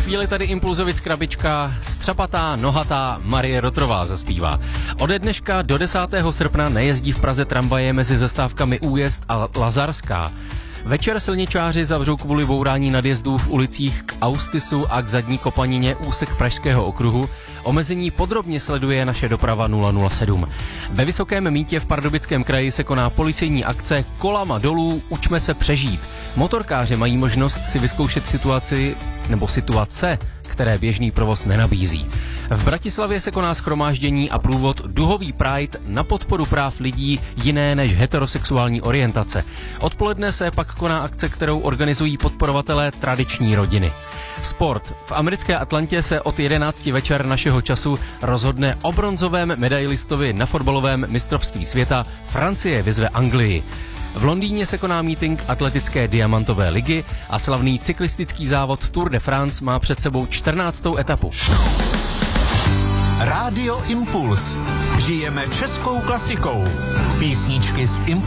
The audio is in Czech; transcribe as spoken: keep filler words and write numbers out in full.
chvíli tady Impulzovic krabička, střapatá, nohatá Marie Rotrová zaspívá. Ode dneška do desátého srpna nejezdí v Praze tramvaje mezi zastávkami Újezd a Lazarská. Večer silničáři zavřou kvůli bourání nadjezdů v ulicích k Austisu a k Zadní Kopanině úsek Pražského okruhu. Omezení podrobně sleduje naše doprava nula nula sedm. Ve Vysokém Mýtě v Pardubickém kraji se koná policejní akce Kolama dolů, učme se přežít. Motorkáři mají možnost si vyzkoušet situaci nebo situace, které běžný provoz nenabízí. V Bratislavě se koná shromáždění a průvod Duhový Pride na podporu práv lidí jiné než heterosexuální orientace. Odpoledne se pak koná akce, kterou organizují podporovatelé tradiční rodiny. Sport. V americké Atlantě se od jedenácti večer našeho času rozhodne o bronzovém medailistovi na fotbalovém mistrovství světa. Francie vyzve Anglii. V Londýně se koná mítink atletické diamantové ligy a slavný cyklistický závod Tour de France má před sebou čtrnáctou etapu. Rádio Impuls. Žijeme českou klasikou. Písničky z Impulsu.